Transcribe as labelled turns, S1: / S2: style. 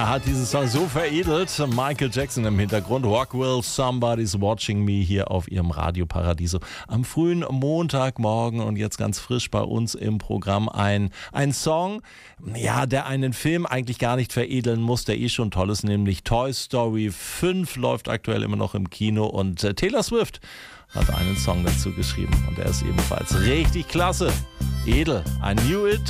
S1: Er hat diesen Song so veredelt. Michael Jackson im Hintergrund. Rockwell, Somebody's Watching Me hier auf ihrem Radio Paradiso am frühen Montagmorgen und jetzt ganz frisch bei uns im Programm ein Song, ja, der einen Film eigentlich gar nicht veredeln muss, der schon toll ist, nämlich Toy Story 5 läuft aktuell immer noch im Kino und Taylor Swift hat einen Song dazu geschrieben und der ist ebenfalls richtig klasse. Edel, I Knew It.